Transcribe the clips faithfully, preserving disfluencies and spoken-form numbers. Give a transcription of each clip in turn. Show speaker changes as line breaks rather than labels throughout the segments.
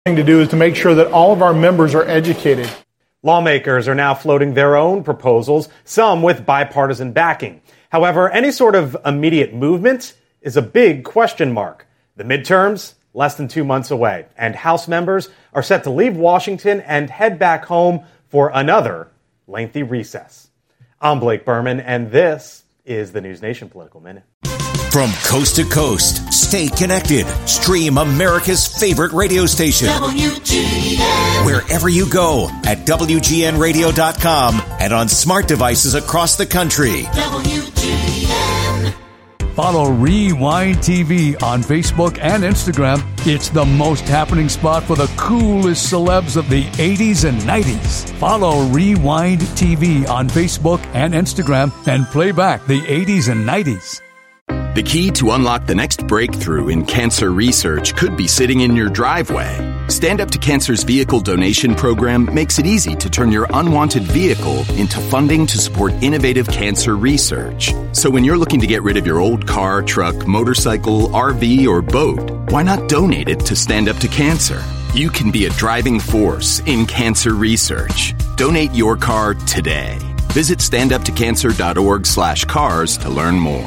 thing to do is to make sure that all of our members are educated.
Lawmakers are now floating their own proposals, some with bipartisan backing. However, any sort of immediate movement is a big question mark. The midterms, less than two months away, and House members are set to leave Washington and head back home for another lengthy recess. I'm Blake Berman, and this is the News Nation Political Minute.
From coast to coast, stay connected. Stream America's favorite radio station. W G N. Wherever you go at W G N radio dot com and on smart devices across the country. W G N.
Follow Rewind T V on Facebook and Instagram. It's the most happening spot for the coolest celebs of the eighties and nineties. Follow Rewind T V on Facebook and Instagram and play back the eighties and nineties.
The key to unlock the next breakthrough in cancer research could be sitting in your driveway. Stand Up to Cancer's vehicle donation program makes it easy to turn your unwanted vehicle into funding to support innovative cancer research. So when you're looking to get rid of your old car, truck, motorcycle, R V, or boat, why not donate it to Stand Up to Cancer? You can be a driving force in cancer research. Donate your car today. Visit standuptocancer.org slash cars to learn more.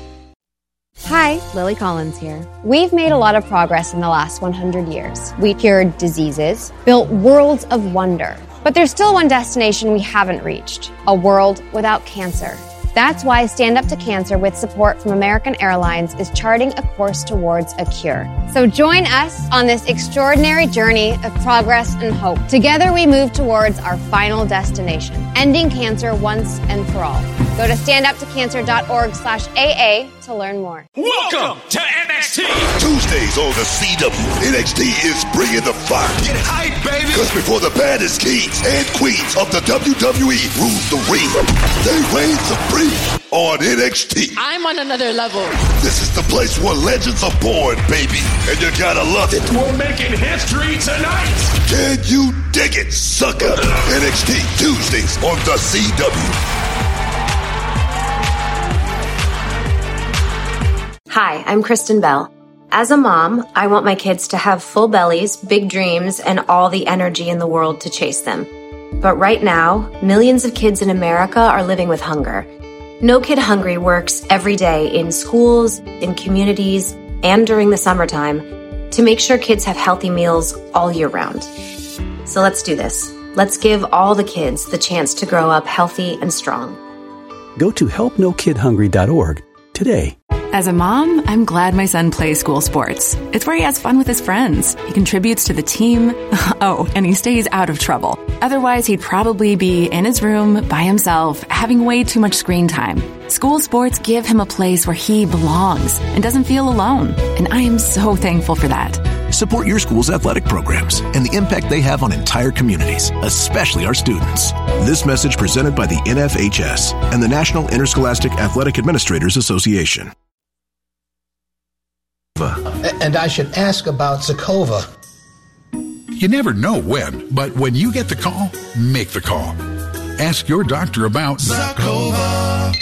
Hi, Lily Collins here. We've made a lot of progress in the last one hundred years. We cured diseases, built worlds of wonder. But there's still one destination we haven't reached, a world without cancer. That's why Stand Up to Cancer, with support from American Airlines, is charting a course towards a cure. So join us on this extraordinary journey of progress and hope. Together we move towards our final destination, ending cancer once and for all. Go to standuptocancer.org slash AA to learn more.
Welcome to N X T.
Tuesdays on the C W, N X T is bringing the fire.
Get hype, baby.
Because before the baddest kings and queens of the W W E rule the ring, they reign supreme on N X T.
I'm on another level.
This is the place where legends are born, baby. And you gotta love it.
We're making history tonight.
Can you dig it, sucker? N X T, Tuesdays on the C W.
Hi, I'm Kristen Bell. As a mom, I want my kids to have full bellies, big dreams, and all the energy in the world to chase them. But right now, millions of kids in America are living with hunger. No Kid Hungry works every day in schools, in communities, and during the summertime to make sure kids have healthy meals all year round. So let's do this. Let's give all the kids the chance to grow up healthy and strong.
Go to help no kid hungry dot org today.
As a mom, I'm glad my son plays school sports. It's where he has fun with his friends. He contributes to the team. Oh, and he stays out of trouble. Otherwise, he'd probably be in his room by himself, having way too much screen time. School sports give him a place where he belongs and doesn't feel alone. And I am so thankful for that.
Support your school's athletic programs and the impact they have on entire communities, especially our students. This message presented by the N F H S and the National Interscholastic Athletic Administrators Association.
And I should ask about Zakova.
You never know when, but when you get the call, make the call. Ask your doctor about Zakova.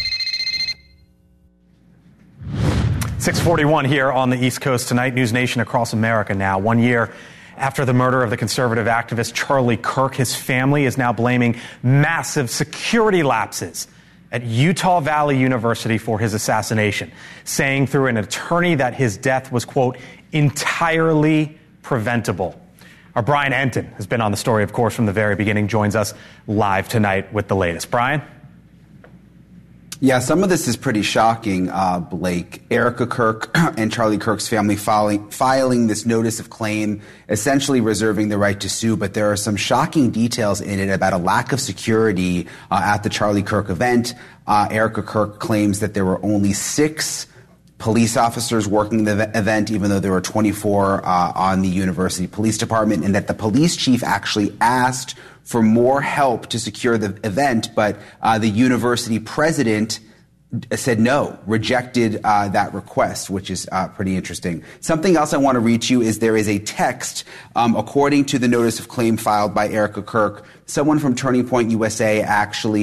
six forty-one here on the East Coast tonight. News Nation across America now. One year after the murder of the conservative activist Charlie Kirk, his family is now blaming massive security lapses at Utah Valley University for his assassination, saying through an attorney that his death was, quote, entirely preventable. Our Brian Enton has been on the story, of course, from the very beginning, joins us live tonight with the latest. Brian?
Yeah, some of this is pretty shocking, uh, Blake. Erica Kirk and Charlie Kirk's family filing, filing this notice of claim, essentially reserving the right to sue, but there are some shocking details in it about a lack of security uh, at the Charlie Kirk event. Uh, Erica Kirk claims that there were only six police officers working the event, even though there were twenty-four uh, on the university police department, and that the police chief actually asked for more help to secure the event, but uh, the university president said no, rejected uh, that request, which is uh, pretty interesting. Something else I want to read to you is there is a text, um, according to the notice of claim filed by Erica Kirk, someone from Turning Point U S A actually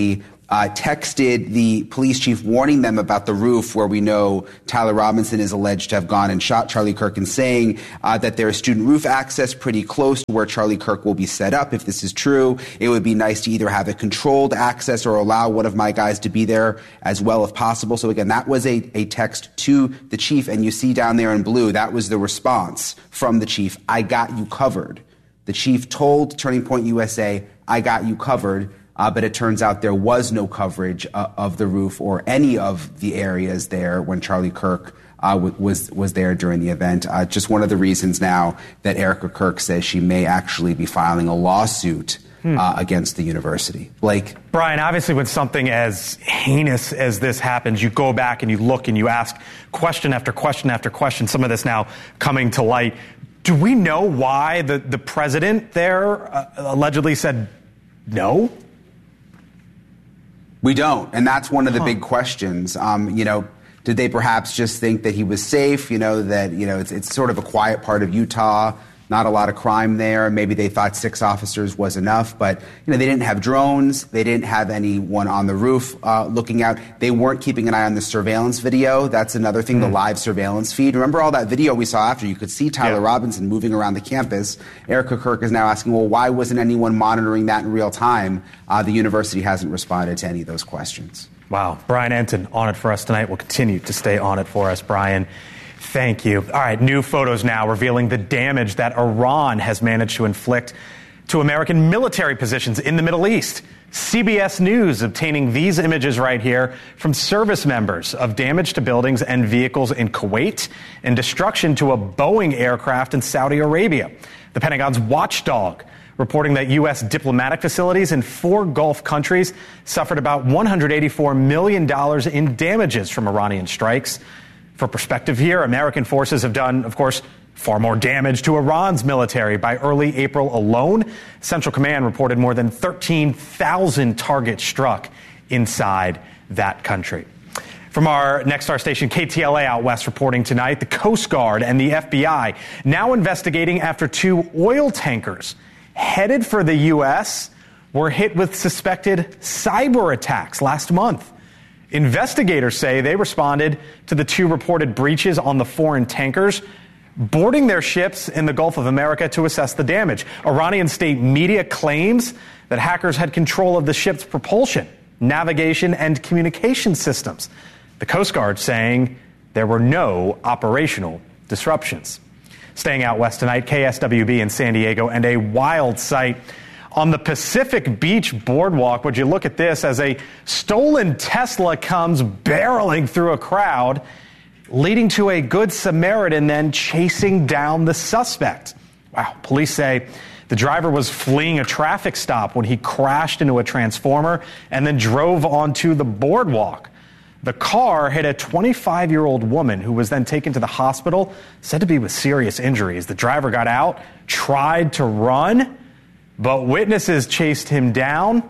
uh, texted the police chief warning them about the roof where we know Tyler Robinson is alleged to have gone and shot Charlie Kirk, and saying uh, that there is student roof access pretty close to where Charlie Kirk will be set up. If this is true, it would be nice to either have a controlled access or allow one of my guys to be there as well if possible. So again, that was a, a text to the chief, and you see down there in blue, that was the response from the chief. I got you covered. The chief told Turning Point U S A, I got you covered. Uh, but it turns out there was no coverage uh, of the roof or any of the areas there when Charlie Kirk uh, w- was was there during the event. Uh, just one of the reasons now that Erica Kirk says she may actually be filing a lawsuit hmm. uh, against the university. Blake?
Brian, obviously when something as heinous as this happens, you go back and you look and you ask question after question after question, some of this now coming to light. Do we know why the, the president there uh, allegedly said no?
We don't, and that's one of the huh. big questions. Um, you know, did they perhaps just think that he was safe? You know, that, you know, it's, it's sort of a quiet part of Utah, not a lot of crime there. Maybe they thought six officers was enough, but, you know, they didn't have drones. They didn't have anyone on the roof uh, looking out. They weren't keeping an eye on the surveillance video. That's another thing, mm. the live surveillance feed. Remember all that video we saw after? You could see Tyler yeah. Robinson moving around the campus. Erica Kirk is now asking, well, why wasn't anyone monitoring that in real time? Uh, the university hasn't responded to any of those questions.
Wow. Brian Entin on it for us tonight. We'll continue to stay on it for us, Brian. Thank you. All right, new photos now revealing the damage that Iran has managed to inflict to American military positions in the Middle East. C B S News obtaining these images right here from service members of damage to buildings and vehicles in Kuwait and destruction to a Boeing aircraft in Saudi Arabia. The Pentagon's watchdog reporting that U S diplomatic facilities in four Gulf countries suffered about one hundred eighty-four million dollars in damages from Iranian strikes. For perspective here, American forces have done, of course, far more damage to Iran's military. By early April alone, Central Command reported more than thirteen thousand targets struck inside that country. From our next star station, K T L A out west, reporting tonight, the Coast Guard and the F B I now investigating after two oil tankers headed for the U S were hit with suspected cyber attacks last month. Investigators say they responded to the two reported breaches on the foreign tankers, boarding their ships in the Gulf of America to assess the damage. Iranian state media claims that hackers had control of the ship's propulsion, navigation, and communication systems. The Coast Guard saying there were no operational disruptions. Staying out west tonight, K S W B in San Diego, and a wild sight on the Pacific Beach Boardwalk. Would you look at this as a stolen Tesla comes barreling through a crowd, leading to a Good Samaritan then chasing down the suspect. Wow. Police say the driver was fleeing a traffic stop when he crashed into a transformer and then drove onto the boardwalk. The car hit a twenty-five-year-old woman who was then taken to the hospital, said to be with serious injuries. The driver got out, tried to run, but witnesses chased him down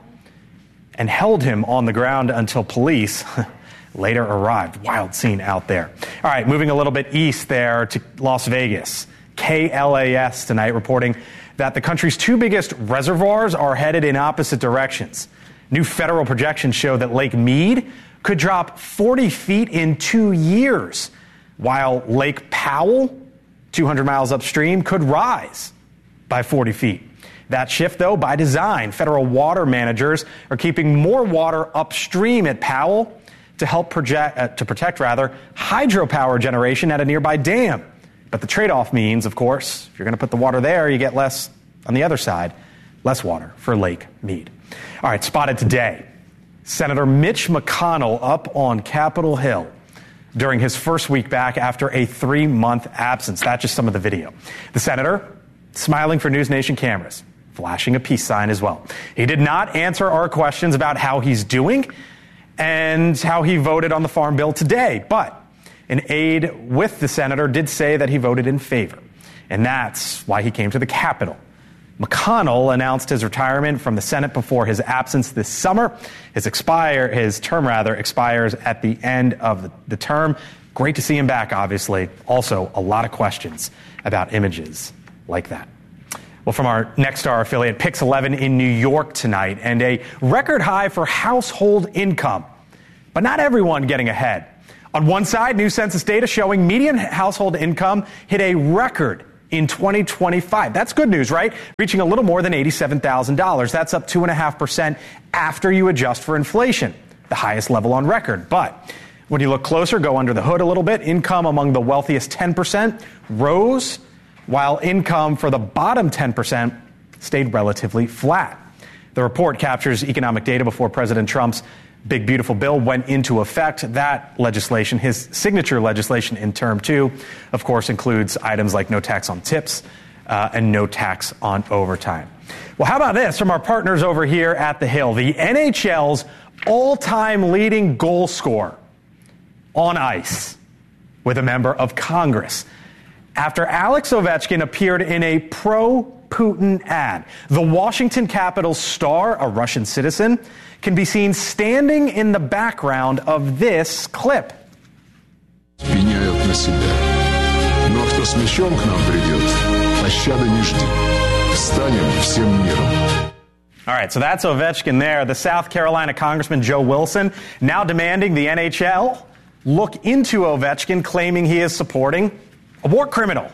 and held him on the ground until police later arrived. Wild scene out there. All right, moving a little bit east there to Las Vegas. K L A S tonight reporting that the country's two biggest reservoirs are headed in opposite directions. New federal projections show that Lake Mead could drop forty feet in two years, while Lake Powell, two hundred miles upstream, could rise by forty feet. That shift, though, by design. Federal water managers are keeping more water upstream at Powell to help project, uh, to protect, rather, hydropower generation at a nearby dam. But the trade-off means, of course, if you're going to put the water there, you get less on the other side, less water for Lake Mead. All right, spotted today, Senator Mitch McConnell up on Capitol Hill during his first week back after a three-month absence. That's just some of the video. The senator smiling for News Nation cameras, flashing a peace sign as well. He did not answer our questions about how he's doing and how he voted on the Farm Bill today, but an aide with the senator did say that he voted in favor, and that's why he came to the Capitol. McConnell announced his retirement from the Senate before his absence this summer. His expire, his term rather expires at the end of the, the term. Great to see him back, obviously. Also, a lot of questions about images like that. Well, from our Nexstar affiliate, Pix eleven in New York tonight, and a record high for household income. But not everyone getting ahead. On one side, new census data showing median household income hit a record in twenty twenty-five. That's good news, right? Reaching a little more than eighty-seven thousand dollars. That's up two point five percent after you adjust for inflation, the highest level on record. But when you look closer, go under the hood a little bit, income among the wealthiest ten percent rose, while income for the bottom ten percent stayed relatively flat. The report captures economic data before President Trump's Big Beautiful Bill went into effect. That legislation, his signature legislation in term two, of course, includes items like no tax on tips uh, and no tax on overtime. Well, how about this from our partners over here at The Hill? The N H L's all-time leading goal scorer on ice with a member of Congress. After Alex Ovechkin appeared in a pro-Putin ad, the Washington Capitals star, a Russian citizen, can be seen standing in the background of this clip.
Пеняют на себя. Но кто с мячом к нам придет, пощады не жди. Встанем всем миром.
All right, so that's Ovechkin there. The South Carolina Congressman Joe Wilson now demanding the N H L look into Ovechkin, claiming he is supporting a war criminal.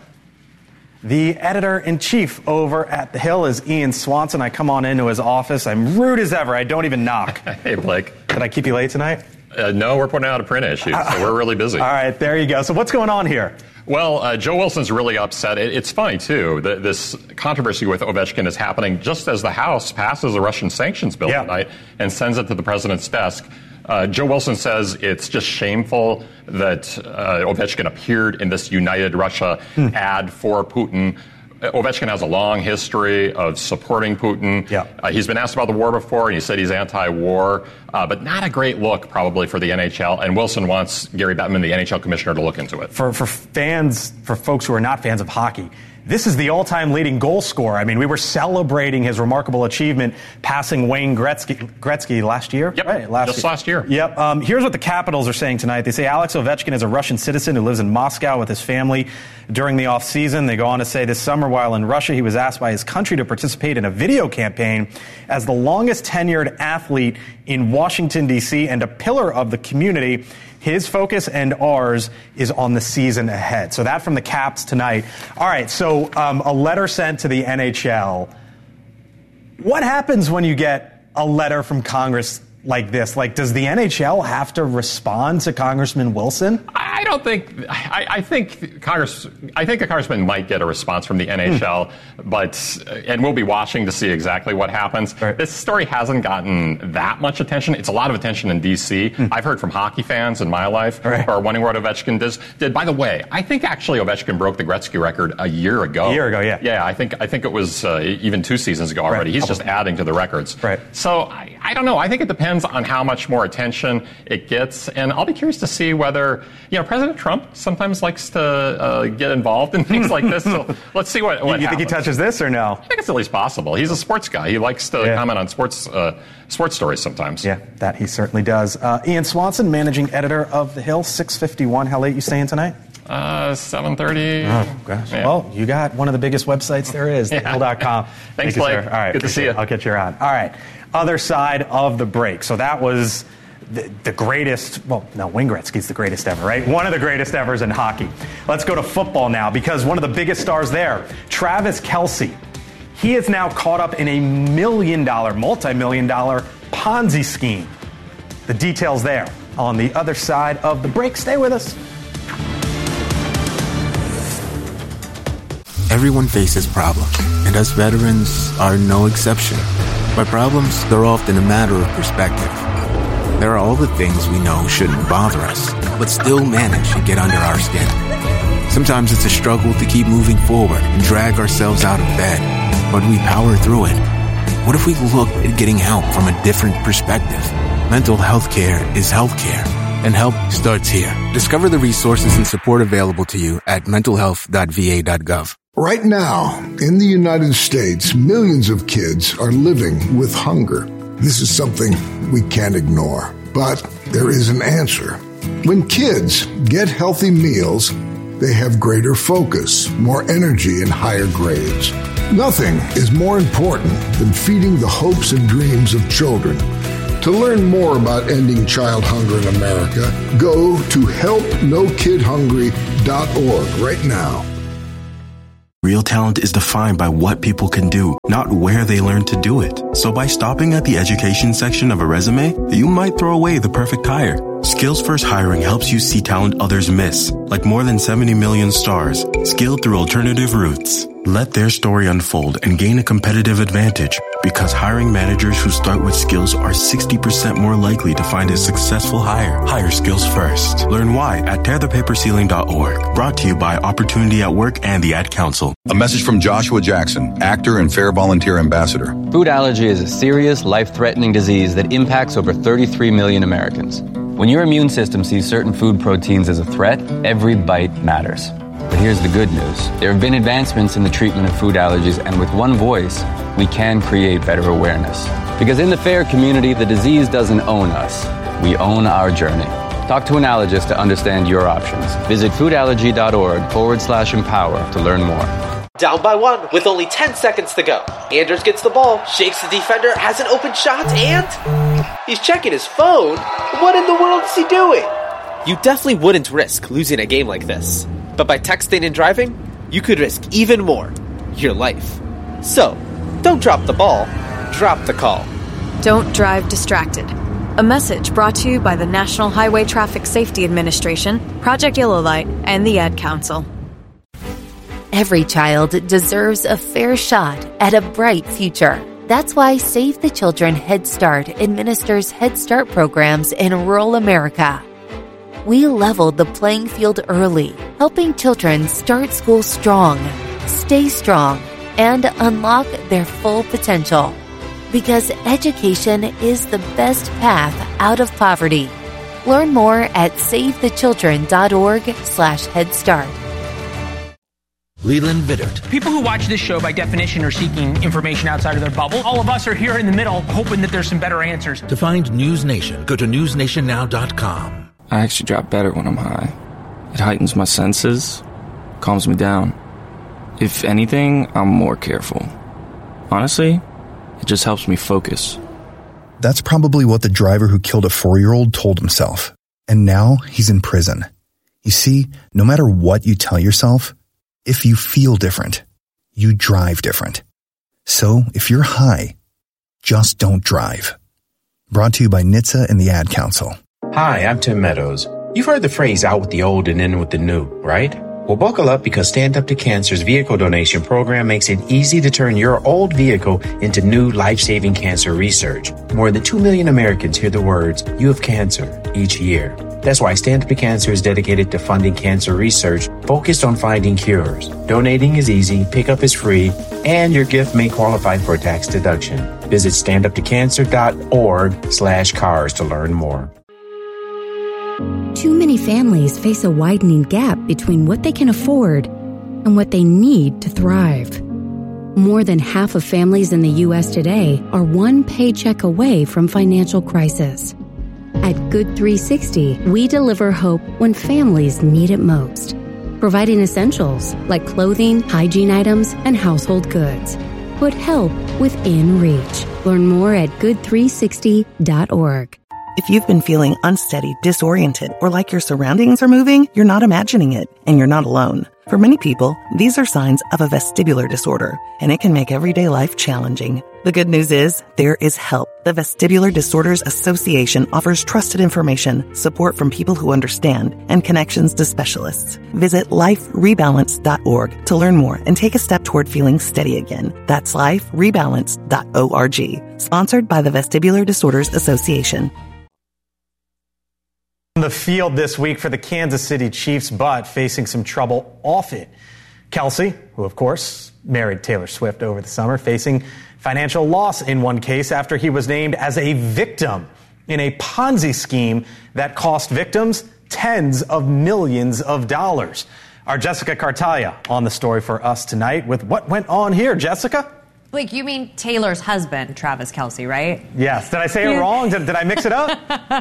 The editor-in-chief over at The Hill is Ian Swanson. I come on into his office. I'm rude as ever. I don't even knock.
Hey, Blake.
Did I keep you late tonight?
Uh, no, we're putting out a print issue, so we're really busy.
All right, there you go. So what's going on here?
Well, uh, Joe Wilson's really upset. It, it's funny, too. The, this controversy with Ovechkin is happening just as the House passes a Russian sanctions bill yeah. tonight and sends it to the president's desk. Uh, Joe Wilson says it's just shameful that uh, Ovechkin appeared in this United Russia hmm. ad for Putin. Ovechkin has a long history of supporting Putin.
Yeah.
Uh, he's been asked about the war before, and he said he's anti-war, uh, but not a great look probably for the N H L. And Wilson wants Gary Bettman, the N H L commissioner, to look into it.
For, for fans, for folks who are not fans of hockey, this is the all-time leading goal scorer. I mean, we were celebrating his remarkable achievement, passing Wayne Gretzky, Gretzky last year.
Yep,
right, last
just
year.
last year.
Yep. Um, here's what the Capitals are saying tonight. They say Alex Ovechkin is a Russian citizen who lives in Moscow with his family during the off-season. They go on to say this summer, while in Russia, he was asked by his country to participate in a video campaign as the longest-tenured athlete in Washington, D C, and a pillar of the community. His focus and ours is on the season ahead. So that from the Caps tonight. All right, so um, a letter sent to the N H L. What happens when you get a letter from Congress like this? Like, does the N H L have to respond to Congressman Wilson?
I don't think. I, I think Congress. I think a congressman might get a response from the N H L, hmm. but and we'll be watching to see exactly what happens.
Right.
This story hasn't gotten that much attention. It's a lot of attention in D C. Hmm. I've heard from hockey fans in my life
right.
who are wondering what Ovechkin does, did. By the way, I think actually Ovechkin broke the Gretzky record a year ago.
A year ago, yeah.
Yeah, I think I think it was uh, even two seasons ago already.
Right.
He's just adding to the records.
Right.
So I, I don't know. I think it depends on how much more attention it gets, and I'll be curious to see whether you know President Trump sometimes likes to uh, get involved in things like this. So let's see what, what
you
happens.
think he touches this or no?
I think it's at least possible. He's a sports guy. He likes to yeah. comment on sports uh, sports stories sometimes.
Yeah, that he certainly does. Uh, Ian Swanson, managing editor of The Hill, six fifty-one. How late you staying tonight?
Uh, seven thirty.
Oh, gosh. Yeah. Well, you got one of the biggest websites there is,
yeah.
the hill dot com.
Thanks,
Thank you,
Blake.
sir. All right.
Good to see you.
I'll get you around. All right. Other side of the break. So that was the, the greatest, well, no, Wayne Gretzky's the greatest ever, right? One of the greatest evers in hockey. Let's go to football now, because one of the biggest stars there, Travis Kelce, he is now caught up in a million dollar, multi-million dollar Ponzi scheme. The details there on the other side of the break. Stay with us.
Everyone faces problems, and us veterans are no exception. But problems, they're often a matter of perspective. There are all the things we know shouldn't bother us, but still manage to get under our skin. Sometimes it's a struggle to keep moving forward and drag ourselves out of bed, but we power through it. What if we looked at getting help from a different perspective? Mental health care is health care, and help starts here. Discover the resources and support available to you at mental health dot v a dot gov.
Right now, in the United States, millions of kids are living with hunger. This is something we can't ignore, but there is an answer. When kids get healthy meals, they have greater focus, more energy, and higher grades. Nothing is more important than feeding the hopes and dreams of children. To learn more about ending child hunger in America, go to help no kid hungry dot org right now.
Real talent is defined by what people can do, not where they learn to do it. So by stopping at the education section of a resume, you might throw away the perfect hire. Skills First Hiring helps you see talent others miss, like more than seventy million stars, skilled through alternative routes. Let their story unfold and gain a competitive advantage, because hiring managers who start with skills are sixty percent more likely to find a successful hire. Hire skills first. Learn why at tear the paper ceiling dot org. Brought to you by Opportunity at Work and the Ad Council.
A message from Joshua Jackson, actor and Fair Volunteer Ambassador.
Food allergy is a serious, life-threatening disease that impacts over thirty-three million Americans. When your immune system sees certain food proteins as a threat, every bite matters. But here's the good news. There have been advancements in the treatment of food allergies, and with one voice, we can create better awareness. Because in the FAIR community, the disease doesn't own us. We own our journey. Talk to an allergist to understand your options. Visit foodallergy.org forward slash empower to learn more.
Down by one with only ten seconds to go. Anders gets the ball, shakes the defender, has an open shot, and he's checking his phone. What in the world is he doing? You definitely wouldn't risk losing a game like this. But by texting and driving, you could risk even more, your life. So, don't drop the ball, drop the call.
Don't drive distracted. A message brought to you by the National Highway Traffic Safety Administration, Project Yellow Light, and the Ad Council.
Every child deserves a fair shot at a bright future. That's why Save the Children Head Start administers Head Start programs in rural America. We leveled the playing field early, helping children start school strong, stay strong, and unlock their full potential. Because education is the best path out of poverty. Learn more at savethechildren.org slash Head Start.
Leland Vittert.
People who watch this show, by definition, are seeking information outside of their bubble. All of us are here in the middle, hoping that there's some better answers.
To find News Nation, go to news nation now dot com.
I actually drop better when I'm high. It heightens my senses, calms me down. If anything, I'm more careful. Honestly, it just helps me focus.
That's probably what the driver who killed a four-year-old told himself. And now he's in prison. You see, no matter what you tell yourself, if you feel different, you drive different. So if you're high, just don't drive. Brought to you by N H T S A and the Ad Council.
Hi, I'm Tim Meadows. You've heard the phrase out with the old and in with the new, right? Well, buckle up, because Stand Up to Cancer's vehicle donation program makes it easy to turn your old vehicle into new life-saving cancer research. More than two million Americans hear the words, "You have cancer," each year. That's why Stand Up to Cancer is dedicated to funding cancer research focused on finding cures. Donating is easy, pickup is free, and your gift may qualify for a tax deduction. Visit standuptocancer.org slash cars to learn more.
Too many families face a widening gap between what they can afford and what they need to thrive. More than half of families in the U S today are one paycheck away from financial crisis. At Good three sixty, we deliver hope when families need it most, providing essentials like clothing, hygiene items, and household goods. Put help within reach. Learn more at good three sixty dot org.
If you've been feeling unsteady, disoriented, or like your surroundings are moving, you're not imagining it, and you're not alone. For many people, these are signs of a vestibular disorder, and it can make everyday life challenging. The good news is, there is help. The Vestibular Disorders Association offers trusted information, support from people who understand, and connections to specialists. Visit life rebalance dot org to learn more and take a step toward feeling steady again. That's life rebalance dot org. Sponsored by the Vestibular Disorders Association.
On the field this week for the Kansas City Chiefs, but facing some trouble off it. Kelsey, who of course married Taylor Swift over the summer, facing financial loss in one case after he was named as a victim in a Ponzi scheme that cost victims tens of millions of dollars. Our Jessica Cartaglia on the story for us tonight with what went on here. Jessica?
Blake, you mean Taylor's husband, Travis Kelce, right?
Yes. Did I say it wrong? Did, did I mix it up?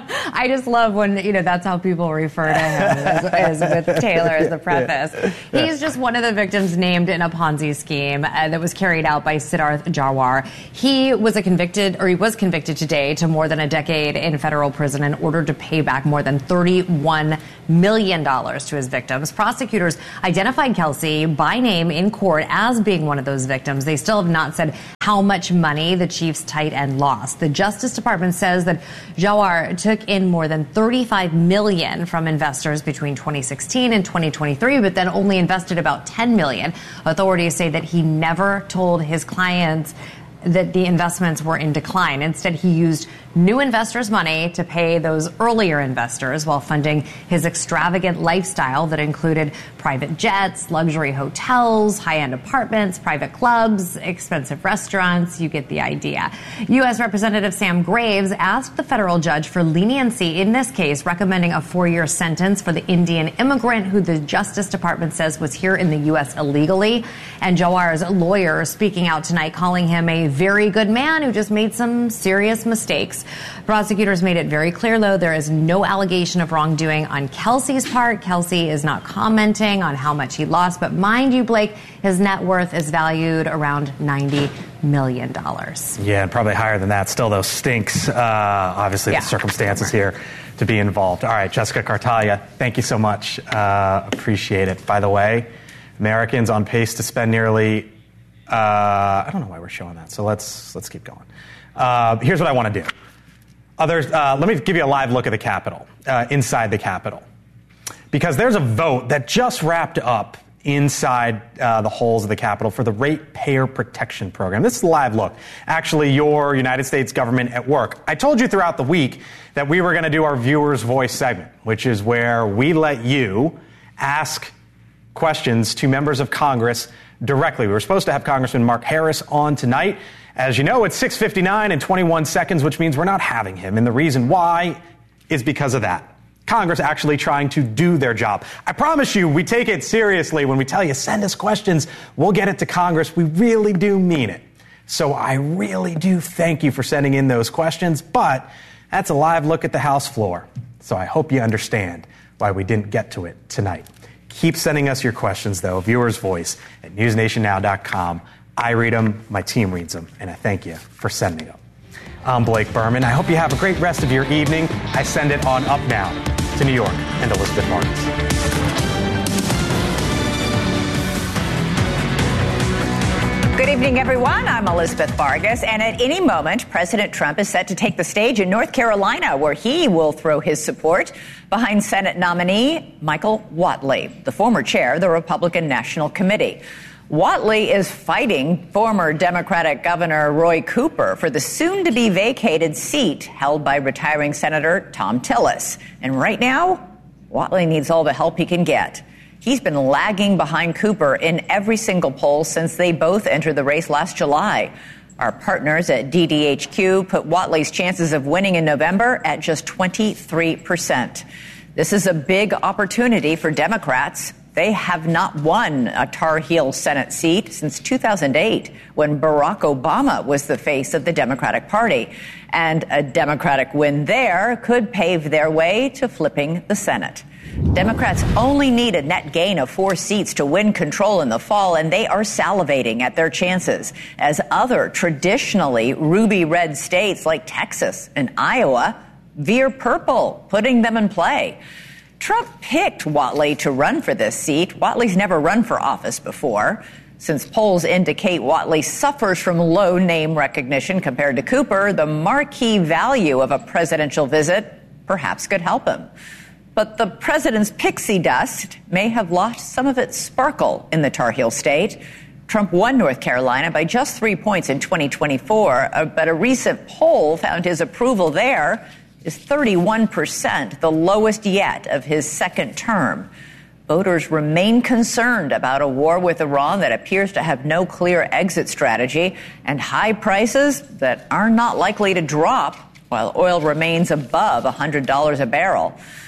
I just love when, you know, that's how people refer to him, as, as with Taylor as the preface.
Yeah.
He's just one of the victims named in a Ponzi scheme uh, that was carried out by Siddharth Jawar. He was a convicted, or he was convicted today to more than a decade in federal prison in order to pay back more than thirty-one million dollars to his victims. Prosecutors identified Kelce by name in court as being one of those victims. They still have not said how much money the Chiefs tight end lost. The Justice Department says that Jawar took in more than thirty-five million dollars from investors between twenty sixteen and twenty twenty-three, but then only invested about ten million dollars. Authorities say that he never told his clients that the investments were in decline. Instead, he used new investors' money to pay those earlier investors while funding his extravagant lifestyle that included private jets, luxury hotels, high-end apartments, private clubs, expensive restaurants. You get the idea. U S Representative Sam Graves asked the federal judge for leniency in this case, recommending a four-year sentence for the Indian immigrant who the Justice Department says was here in the U S illegally. And Jawar's lawyer speaking out tonight, calling him a very good man who just made some serious mistakes. Prosecutors made it very clear, though, there is no allegation of wrongdoing on Kelce's part. Kelce is not commenting on how much he lost. But mind you, Blake, his net worth is valued around ninety million dollars.
Yeah, and probably higher than that. Still, though, stinks, uh, obviously,
yeah.
the circumstances here to be involved. All right, Jessica Cartaglia, thank you so much. Uh, appreciate it. By the way, Americans on pace to spend nearly, uh, I don't know why we're showing that, so let's let's keep going. Uh, here's what I want to do. Others, uh, let me give you a live look at the Capitol, uh, inside the Capitol. Because there's a vote that just wrapped up inside uh, the halls of the Capitol for the Ratepayer Protection Program. This is a live look. Actually, your United States government at work. I told you throughout the week that we were going to do our Viewers' Voice segment, which is where we let you ask questions to members of Congress directly. We were supposed to have Congressman Mark Harris on tonight. As you know, it's six fifty-nine and twenty-one seconds, which means we're not having him. And the reason why is because of that. Congress actually trying to do their job. I promise you, we take it seriously when we tell you, send us questions. We'll get it to Congress. We really do mean it. So I really do thank you for sending in those questions. But that's a live look at the House floor. So I hope you understand why we didn't get to it tonight. Keep sending us your questions, though. Viewers' Voice at news nation now dot com. I read them, my team reads them, and I thank you for sending them. I'm Blake Berman. I hope you have a great rest of your evening. I send it on up now to New York and Elizabeth Vargas.
Good evening, everyone. I'm Elizabeth Vargas, and at any moment, President Trump is set to take the stage in North Carolina, where he will throw his support behind Senate nominee Michael Whatley, the former chair of the Republican National Committee. Whatley is fighting former Democratic Governor Roy Cooper for the soon-to-be vacated seat held by retiring Senator Thom Tillis. And right now, Whatley needs all the help he can get. He's been lagging behind Cooper in every single poll since they both entered the race last July. Our partners at D D H Q put Whatley's chances of winning in November at just twenty-three percent. This is a big opportunity for Democrats. They have not won a Tar Heel Senate seat since two thousand eight, when Barack Obama was the face of the Democratic Party. And a Democratic win there could pave their way to flipping the Senate. Democrats only need a net gain of four seats to win control in the fall, and they are salivating at their chances, as other traditionally ruby red states like Texas and Iowa veer purple, putting them in play. Trump picked Whatley to run for this seat. Whatley's never run for office before. Since polls indicate Whatley suffers from low name recognition compared to Cooper, the marquee value of a presidential visit perhaps could help him. But the president's pixie dust may have lost some of its sparkle in the Tar Heel state. Trump won North Carolina by just three points in twenty twenty-four, uh, but a recent poll found his approval there is thirty-one percent, the lowest yet of his second term. Voters remain concerned about a war with Iran that appears to have no clear exit strategy and high prices that are not likely to drop while oil remains above one hundred dollars a barrel.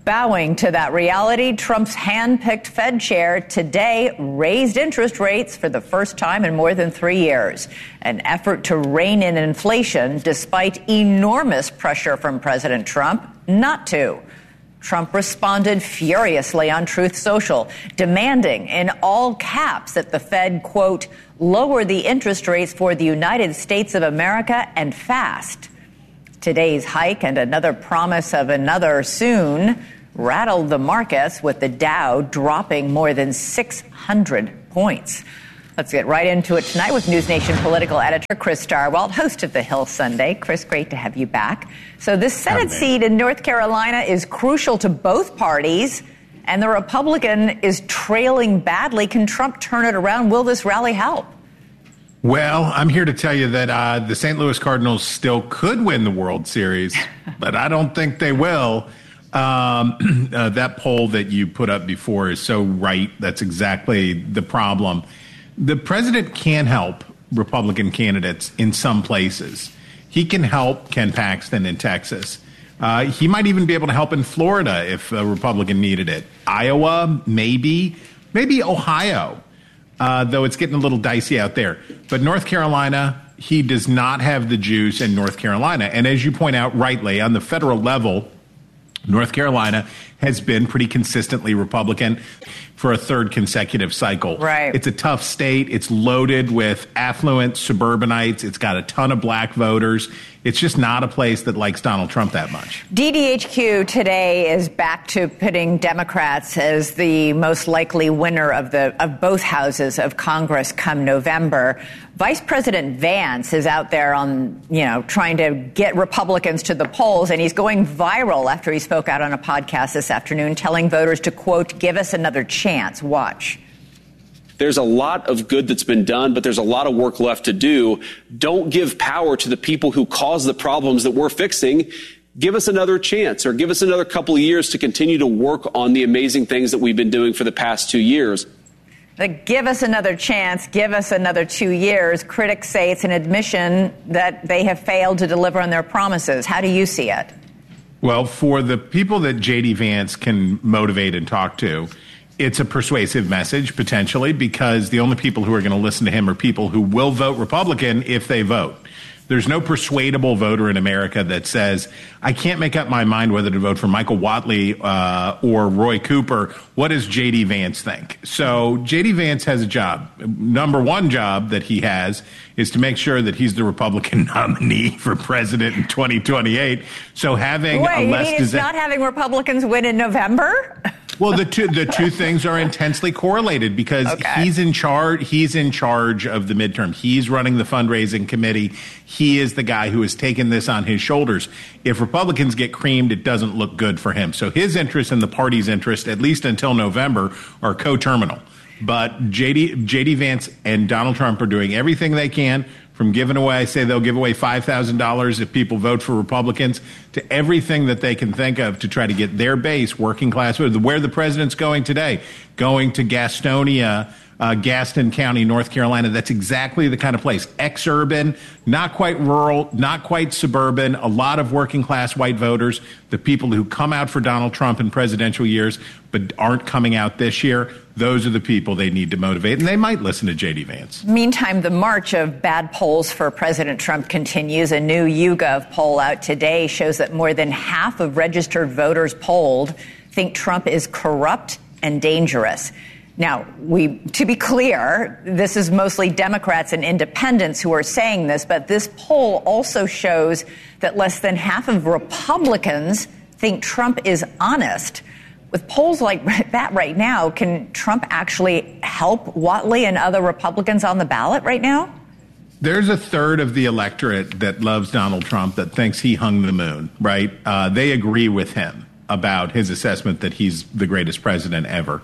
Bowing to that reality, Trump's hand-picked Fed chair today raised interest rates for the first time in more than three years, an effort to rein in inflation despite enormous pressure from President Trump not to. Trump responded furiously on Truth Social, demanding in all caps that the Fed, quote, lower the interest rates for the United States of America and fast. Today's hike and another promise of another soon rattled the markets, with the Dow dropping more than six hundred points. Let's get right into it tonight with News Nation political editor Chris Stirewalt, host of The Hill Sunday. Chris, great to have you back. So this Senate seat in North Carolina is crucial to both parties, and the Republican is trailing badly. Can Trump turn it around? Will this rally help?
Well, I'm here to tell you that uh, the Saint Louis Cardinals still could win the World Series, but I don't think they will. Um, uh, that poll that you put up before is so right. That's exactly the problem. The president can help Republican candidates in some places. He can help Ken Paxton in Texas. Uh, he might even be able to help in Florida if a Republican needed it. Iowa, maybe. Maybe Ohio. Uh, though it's getting a little dicey out there. But North Carolina, he does not have the juice in North Carolina. And as you point out rightly, on the federal level, North Carolina has been pretty consistently Republican for a third consecutive cycle.
Right.
It's a tough state. It's loaded with affluent suburbanites. It's got a ton of black voters. It's just not a place that likes Donald Trump that much.
D D H Q today is back to pitting Democrats as the most likely winner of the of both houses of Congress come November. Vice President Vance is out there on, you know, trying to get Republicans to the polls, and he's going viral after he spoke out on a podcast this afternoon telling voters to, quote, give us another chance. Watch.
There's a lot of good that's been done, but there's a lot of work left to do. Don't give power to the people who cause the problems that we're fixing. Give us another chance, or give us another couple of years to continue to work on the amazing things that we've been doing for the past two years.
Like, give us another chance, give us another two years. Critics say it's an admission that they have failed to deliver on their promises. How do you see it?
Well, for the people that J D Vance can motivate and talk to, it's a persuasive message, potentially, because the only people who are going to listen to him are people who will vote Republican if they vote. There's no persuadable voter in America that says, I can't make up my mind whether to vote for Michael Whatley uh, or Roy Cooper. What does J D Vance think? So J D Vance has a job. Number one job that he has is to make sure that he's the Republican nominee for president in twenty twenty-eight. So having
Wait,
a less
you mean it's not having Republicans win in November?
Well, the two the two things are intensely correlated because okay. he's in charge. He's in charge of the midterm. He's running the fundraising committee. He is the guy who has taken this on his shoulders. If Republicans get creamed, it doesn't look good for him. So his interest and the party's interest, at least until November, are coterminal. But J D J D Vance and Donald Trump are doing everything they can, from giving away, I say they'll give away five thousand dollars if people vote for Republicans, to everything that they can think of to try to get their base, working class, where the president's going today, going to Gastonia, uh, Gaston County, North Carolina. That's exactly the kind of place. Ex-urban, not quite rural, not quite suburban, a lot of working class white voters, the people who come out for Donald Trump in presidential years but aren't coming out this year. Those are the people they need to motivate, and they might listen to J D Vance.
Meantime, the march of bad polls for President Trump continues. A new YouGov poll out today shows that more than half of registered voters polled think Trump is corrupt and dangerous. Now, we, to be clear, this is mostly Democrats and independents who are saying this, but this poll also shows that less than half of Republicans think Trump is honest. With polls like that right now, can Trump actually help Whatley and other Republicans on the ballot right now?
There's a third of the electorate that loves Donald Trump that thinks he hung the moon, right? Uh, they agree with him about his assessment that he's the greatest president ever.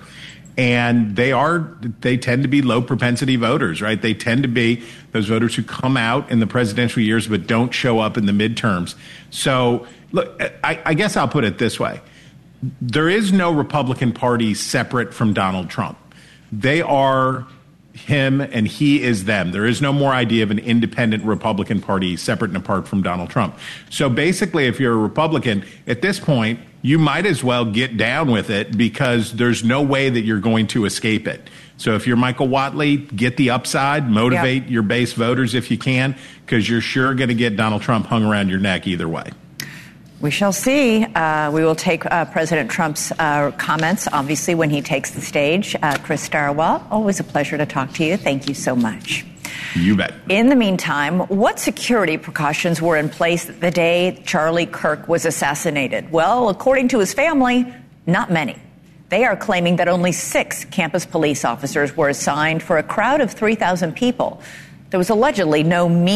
And they are, they tend to be low propensity voters, right? They tend to be those voters who come out in the presidential years but don't show up in the midterms. So, look, I, I guess I'll put it this way. There is no Republican Party separate from Donald Trump. They are him and he is them. There is no more idea of an independent Republican Party separate and apart from Donald Trump. So basically, if you're a Republican, at this point, you might as well get down with it because there's no way that you're going to escape it. So if you're Michael Whatley, get the upside, motivate yep. your base voters if you can, because you're sure going to get Donald Trump hung around your neck either way.
We shall see. Uh, we will take uh, President Trump's uh, comments, obviously, when he takes the stage. Uh, Chris Stirewalt, always a pleasure to talk to you. Thank you so much.
You bet.
In the meantime, what security precautions were in place the day Charlie Kirk was assassinated? Well, according to his family, not many. They are claiming that only six campus police officers were assigned for a crowd of three thousand people. There was allegedly no means